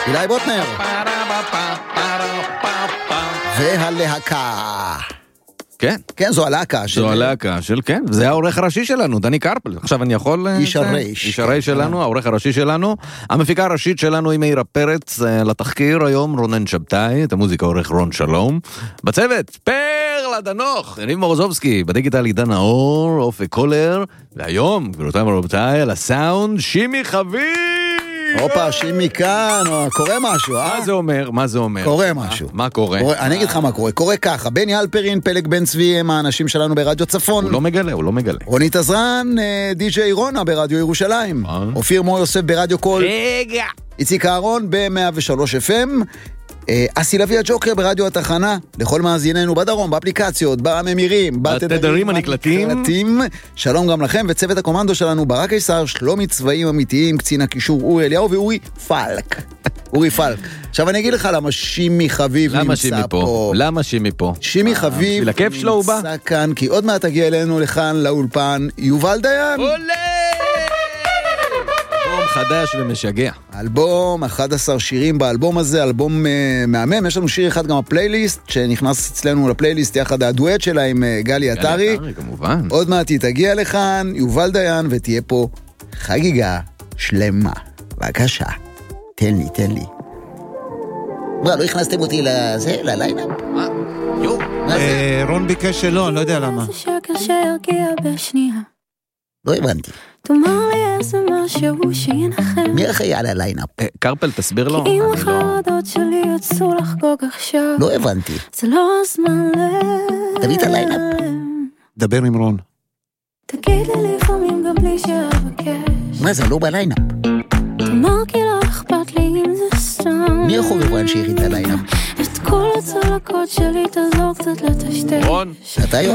אילי בוטנר. והלהקה. כן. כן, זו הלהקה. זו הלהקה של, כן, זה העורך הראשי שלנו, דני קרפל. עכשיו אני יכול... איש הרייש. איש הרייש שלנו, העורך הראשי שלנו. המפיקה הראשית שלנו היא מאירה פרץ, לתחקיר היום רונן שבתאי, את המוזיקה עורך רון שלום. בצוות, פרלה דנוך, יניב מורוזובסקי, בדיגיטל עידן האור, אופק קולר, והיום, גבירותיי ורבותיי, על הסאונד, שימי חביב! הופה, שימי כאן, קורה משהו, מה זה אומר? מה זה אומר? קורה משהו. מה קורה? אני אגיד לך מה קורה. קורה ככה, בני אלפרין, פלג בן צבי, הם האנשים שלנו ברדיו צפון. הוא לא מגלה. רונית עזרן, די.ג'יי רונה ברדיו ירושלים. אופיר מור יוסף ברדיו קול. רגע! איציק אהרון ב-103 FM. אסי לוי הג'וקר ברדיו התחנה, לכל מאזיננו בדרום, באפליקציות, בממירים, בתדרים הנקלטים. שלום גם לכם, וצוות הקומנדו שלנו, ברק קיסר, שלומי צבעים אמיתיים, קצין הקישור אורי אליהו ואורי פלק. אורי פלק. עכשיו אני אגיד לך למה שימי חביב נמצא פה. למה שימי פה? שימי חביב נמצא כאן, כי עוד מעט תגיע אלינו לכאן לאולפן יובל דיין. חדש ומשגע. אלבום, 11 שירים באלבום הזה, אלבום מהמם. יש לנו שיר אחד גם הפלייליסט, שנכנס אצלנו לפלייליסט יחד הדואט שלה עם גלי עטרי. כמובן. עוד מעט היא תגיע לכאן, יובל דיין, ותהיה פה חגיגה שלמה. בבקשה, תן לי. לא הכנסתם אותי לליינאפ? מה? רון ביקש שלא, אני לא יודע למה. שקר שירגיע בשנייה. לא הבנתי. תאמר לי איזה משהו שינחם. מי אחראי על הליינאפ? קרפל, תסביר לו. כי אם החרדות שלי יצאו לחגוג עכשיו. לא הבנתי. זה לא הזמן תביא את הליינאפ. דבר עם רון. תגיד לי לפעמים גם בלי שאבקש. מה זה, לא בליינאפ? תאמר כי לא אכפת לי אם זה סתם. מי החובבן שהכין את הליינאפ? את כל הצלקות שלי תעזור קצת לטשטש. רון. אתה יואב?